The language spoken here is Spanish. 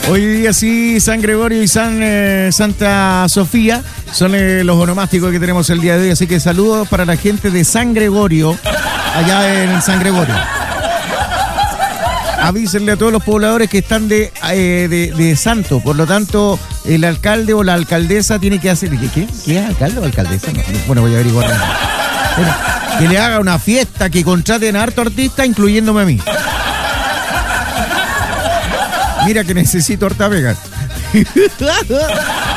Hoy día sí, San Gregorio y Santa Sofía son los onomásticos que tenemos el día de hoy, así que saludos para la gente de San Gregorio, allá en San Gregorio. Avísenle a todos los pobladores que están de santo, por lo tanto, el alcalde o la alcaldesa tiene que hacer... ¿Qué es alcalde o alcaldesa? No, bueno, voy a averiguar. Bueno, que le haga una fiesta, que contraten a harto artista, incluyéndome a mí. Mira que necesito harta pega.